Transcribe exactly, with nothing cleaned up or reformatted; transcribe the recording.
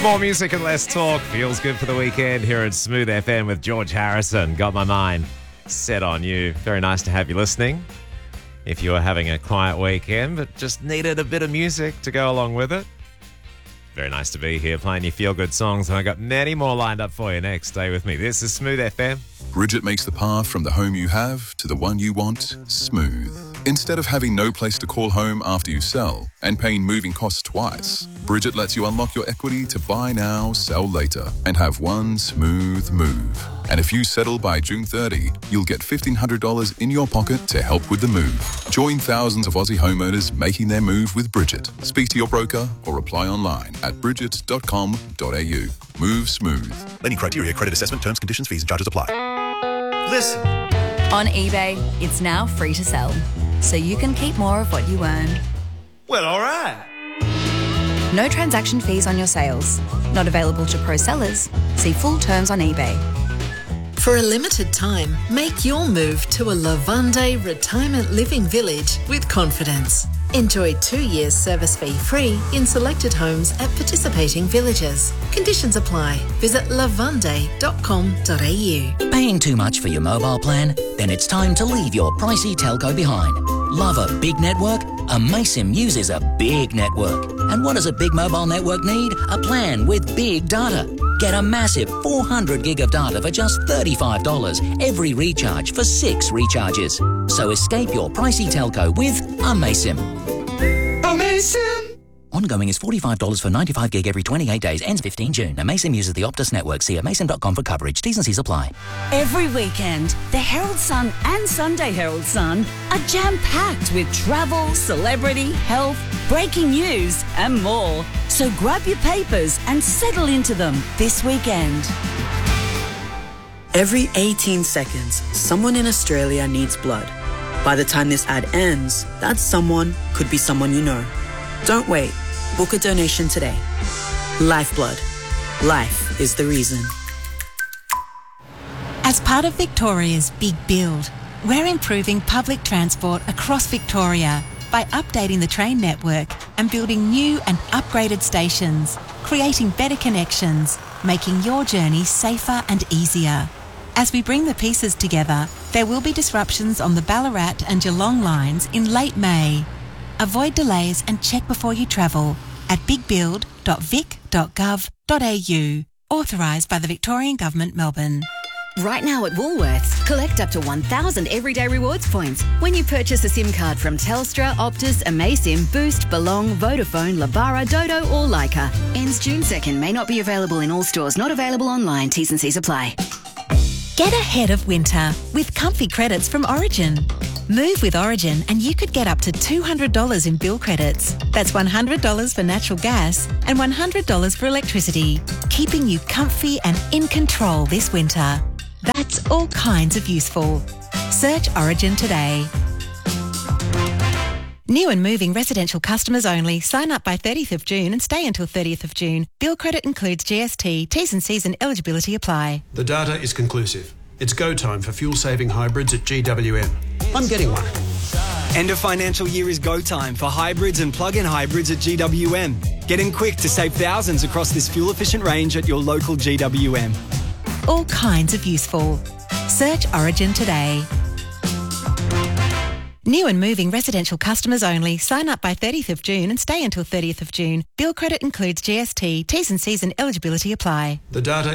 More music and less talk. Feels good for the weekend here at Smooth F M with George Harrison. Got my mind set on you. Very nice to have you listening. If you were having a quiet weekend but just needed a bit of music to go along with it, very nice to be here playing your feel-good songs, and I got many more lined up for you next. Stay with me. This is Smooth F M. Bridget makes the path from the home you have to the one you want smooth. Instead of having no place to call home after you sell and paying moving costs twice, Bridget lets you unlock your equity to buy now, sell later, and have one smooth move. And if you settle by June thirtieth, you'll get fifteen hundred dollars in your pocket to help with the move. Join thousands of Aussie homeowners making their move with Bridget. Speak to your broker or apply online at bridget dot com dot a u. Move smooth. Lending criteria, credit assessment, terms, conditions, fees and charges apply. Listen. On eBay, it's now free to sell, so you can keep more of what you earn. Well, all right. No transaction fees on your sales. Not available to pro sellers. See full terms on eBay. For a limited time, make your move to a Lavande retirement living village with confidence. Enjoy two years service fee free in selected homes at participating villages. Conditions apply. Visit lavande dot com dot a u. Paying too much for your mobile plan? Then it's time to leave your pricey telco behind. Love a big network? Amaysim uses a big network. And what does a big mobile network need? A plan with big data. Get a massive four hundred gig of data for just thirty-five dollars every recharge for six recharges. So escape your pricey telco with Amaysim. Amazing. Ongoing is forty-five dollars for ninety-five gig every twenty-eight days. Ends fifteenth June. Amaysim uses the Optus network. See amaysim dot com for coverage. T's and C's apply. Every weekend, the Herald Sun and Sunday Herald Sun are jam-packed with travel, celebrity, health, breaking news and more. So grab your papers and settle into them this weekend. Every eighteen seconds, someone in Australia needs blood. By the time this ad ends, that someone could be someone you know. Don't wait. Book a donation today. Lifeblood. Life is the reason. As part of Victoria's Big Build, we're improving public transport across Victoria by updating the train network and building new and upgraded stations, creating better connections, making your journey safer and easier. As we bring the pieces together, there will be disruptions on the Ballarat and Geelong lines in late May. Avoid delays and check before you travel at big build dot vic dot gov dot a u. Authorised by the Victorian Government, Melbourne. Right now at Woolworths, collect up to one thousand Everyday Rewards points when you purchase a SIM card from Telstra, Optus, Amaysim, Boost, Belong, Vodafone, Labara, Dodo or Leica. Ends June second. May not be available in all stores. Not available online. T's and C's apply. Get ahead of winter with comfy credits from Origin. Move with Origin and you could get up to two hundred dollars in bill credits. That's one hundred dollars for natural gas and one hundred dollars for electricity, keeping you comfy and in control this winter. That's all kinds of useful. Search Origin today. New and moving residential customers only. Sign up by thirtieth of June and stay until thirtieth of June. Bill credit includes G S T. T's and C's and eligibility apply. The data is conclusive. It's go time for fuel-saving hybrids at G W M. I'm getting one. End of financial year is go time for hybrids and plug-in hybrids at G W M. Get in quick to save thousands across this fuel-efficient range at your local G W M. All kinds of useful. Search Origin today. New and moving residential customers only. Sign up by thirtieth of June and stay until thirtieth of June. Bill credit includes G S T. T's and C's and eligibility apply. The data